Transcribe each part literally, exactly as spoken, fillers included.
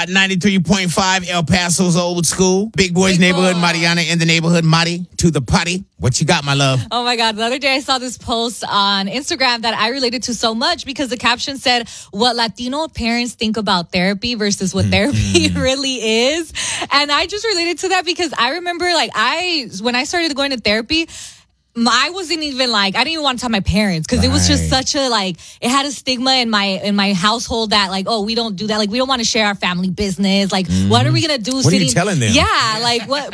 Hot ninety-three point five, El Paso's old school. Big Boys Big neighborhood, boy. Mariana in the neighborhood. Mari, to the potty. What you got, my love? Oh my God. The other day I saw this post on Instagram that I related to so much because the caption said what Latino parents think about therapy versus what therapy really is. And I just related to that because I remember like I, when I started going to therapy, I wasn't even like, I didn't even want to tell my parents because right. it was just such a like, it had a stigma in my in my household that like, oh, we don't do that. Like, we don't want to share our family business. Like, mm-hmm. what are we going to do? What sitting? are you telling them? Yeah, like what?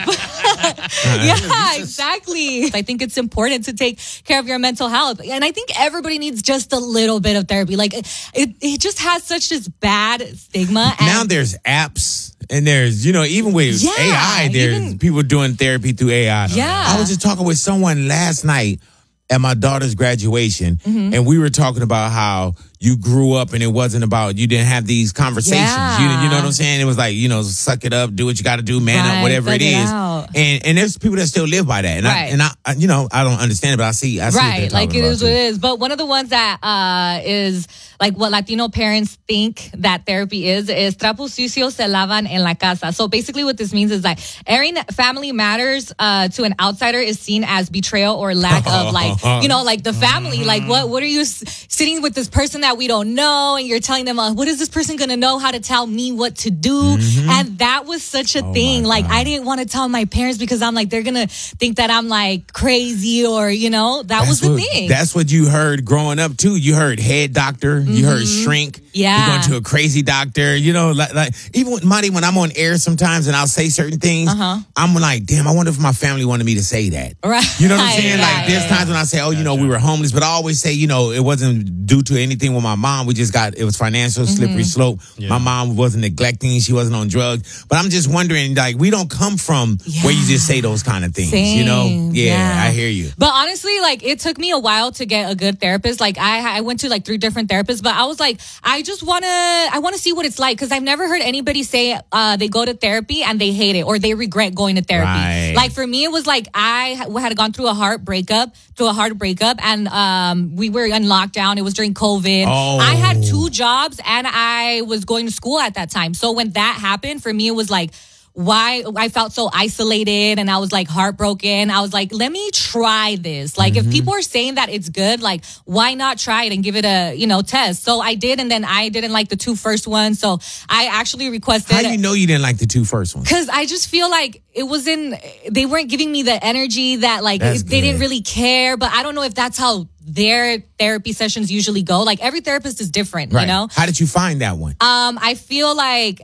yeah, exactly. I think it's important to take care of your mental health. And I think everybody needs just a little bit of therapy. Like, it, it just has such this bad stigma. And now there's apps. And there's, you know, even with yeah, A I, there's even, people doing therapy through A I. Yeah. I was just talking with someone last night at my daughter's graduation, mm-hmm. and we were talking about how you grew up and it wasn't about, you didn't have these conversations. Yeah. You, you know what I'm saying? It was like, you know, suck it up, do what you got to do, man right, up, whatever it is. It and and there's people that still live by that. And, right. I, and I, I, you know, I don't understand it, but I see, I see right, what like it is too. what it is. But one of the ones that uh, is like what Latino parents think that therapy is, is trapos sucios se lavan en la casa. So basically what this means is that airing family matters uh, to an outsider is seen as betrayal or lack of like, you know, like the family. Like what, what are you s- sitting with this person that we don't know and you're telling them, uh, what is this person going to know how to tell me what to do? Mm-hmm. And that was such a oh thing. Like God. I didn't want to tell my parents because I'm like, they're going to think that I'm like crazy or, you know, that that's was the what, thing. That's what you heard growing up too. You heard head doctor, mm-hmm. you heard shrink. Yeah. You're going to a crazy doctor, you know, like, like even with Marty, when I'm on air sometimes and I'll say certain things, uh-huh. I'm like, damn, I wonder if my family wanted me to say that. Right. You know what I'm saying? Right. Like there's times when I say, oh, you know, we were homeless, but I always say, you know, it wasn't due to anything with my mom. We just got, it was financial, slippery mm-hmm. slope. Yeah. My mom wasn't neglecting. She wasn't on drugs. But I'm just wondering, like, we don't come from yeah. where you just say those kind of things, Same. you know? Yeah, yeah, I hear you. But honestly, like, it took me a while to get a good therapist. Like, I I went to like three different therapists, but I was like, I just want to, I want to see what it's like. Cause I've never heard anybody say, uh, they go to therapy and they hate it or they regret going to therapy. Right. Like for me, it was like, I had gone through a heart breakup, through a hard breakup and, um, we were in lockdown. It was during COVID. Oh. I had two jobs and I was going to school at that time. So when that happened, for me, it was like, why I felt so isolated and I was like heartbroken. I was like, let me try this. Like mm-hmm. if people are saying that it's good, like why not try it and give it a, you know, test? So I did. And then I didn't like the two first ones. So I actually requested. How do you know you didn't like the two first ones? Cause I just feel like it wasn't, they weren't giving me the energy that like it, they didn't really care. But I don't know if that's how their therapy sessions usually go. Like every therapist is different, right. you know? How did you find that one? Um, I feel like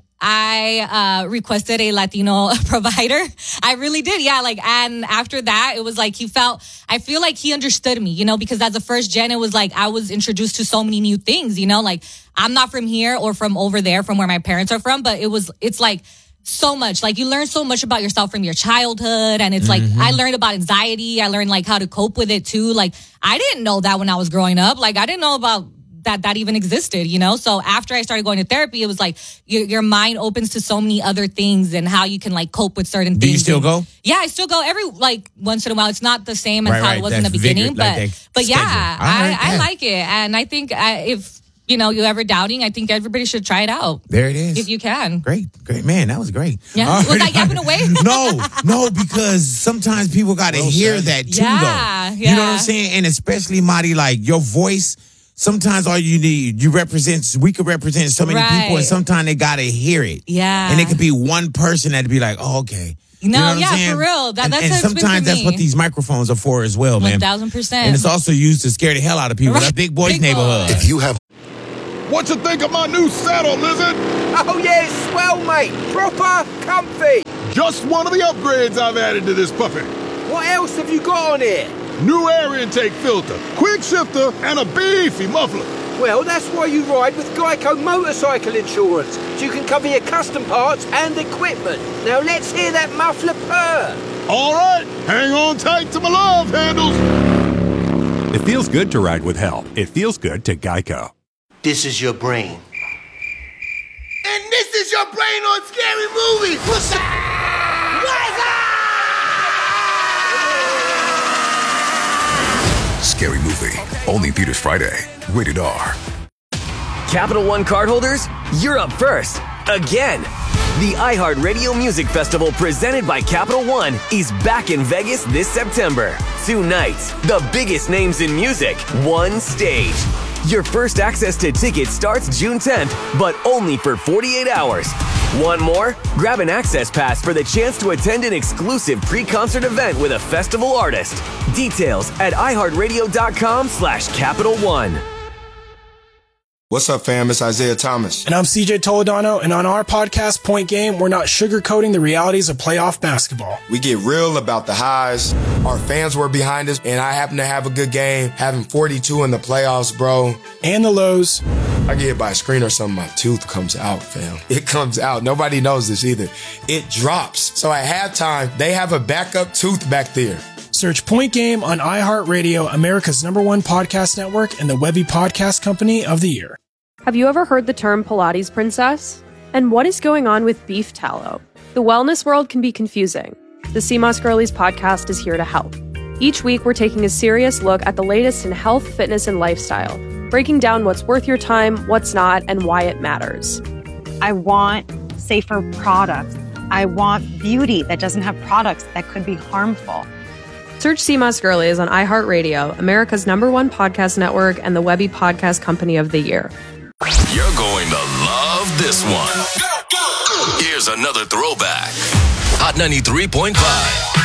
I uh, requested a Latino provider. I really did. Yeah. Like, and after that, it was like he felt, I feel like he understood me, you know, because as a first gen, it was like I was introduced to so many new things, you know, like I'm not from here or from over there from where my parents are from, but it was, it's like, so much. Like you learn so much about yourself from your childhood. And it's mm-hmm. like, I learned about anxiety. I learned like how to cope with it too. Like I didn't know that when I was growing up. Like I didn't know about that that even existed, you know? So after I started going to therapy, it was like your, your mind opens to so many other things and how you can like cope with certain Do things. you still and, go? Yeah, I still go every like once in a while. It's not the same as right, how right. it was That's in the beginning, vigor, but like but yeah, I, I right, like it. And I think I, if you know, you ever doubting, I think everybody should try it out. There it is. If you can. Great, great. Man, that was great. Yeah. All Was right. I yapping away? no, no, because sometimes people got to Well hear said. that too, Yeah, though. yeah. You know what I'm saying? And especially, Marty, like your voice, sometimes all you need, you represent, we could represent so many Right. people, and sometimes they got to hear it. Yeah. And it could be one person that'd be like, oh, okay. You No, know what yeah, I'm saying? for real. That- and, that's and how it's been for sometimes that's me. what these microphones are for as well, man. one thousand percent. And it's also used to scare the hell out of people. Right. That Big Boys Big neighborhood. boy. If you have What you think of my new saddle, Lizard? Oh yeah, it's swell, mate. Proper comfy. Just one of the upgrades I've added to this puppy. What else have you got on it? New air intake filter, quick shifter, and a beefy muffler. Well, that's why you ride with Geico Motorcycle Insurance, so you can cover your custom parts and equipment. Now let's hear that muffler purr. All right, hang on tight to my love handles. It feels good to ride with help. It feels good to Geico. This is your brain. And this is your brain on Scary Movie. What's up? What's up? Scary Movie. Only in theaters Friday. Rated R. Capital One cardholders, you're up first. again. The iHeartRadio Music Festival presented by Capital One is back in Vegas this September. Two nights, the biggest names in music, one stage. Your first access to tickets starts June tenth, but only for forty-eight hours. Want more? Grab an access pass for the chance to attend an exclusive pre-concert event with a festival artist. Details at iHeartRadio.com slash Capital One. What's up, fam? It's Isaiah Thomas. And I'm C J Toledano, and on our podcast, Point Game, we're not sugarcoating the realities of playoff basketball. We get real about the highs. Our fans were behind us, and I happen to have a good game, having forty-two in the playoffs, bro. And the lows. I get hit by a screen or something, my tooth comes out, fam. It comes out. Nobody knows this either. It drops. So at halftime, they have a backup tooth back there. Search Point Game on iHeartRadio, America's number one podcast network, and the Webby Podcast Company of the Year. Have you ever heard the term Pilates princess? And what is going on with beef tallow? The wellness world can be confusing. The C M O S Girlies podcast is here to help. Each week, we're taking a serious look at the latest in health, fitness, and lifestyle, breaking down what's worth your time, what's not, and why it matters. I want safer products. I want beauty that doesn't have products that could be harmful. Search C M O S Girlies on iHeartRadio, America's number one podcast network, and the Webby Podcast Company of the Year. You're going to love this one. Here's another throwback. Hot ninety-three point five.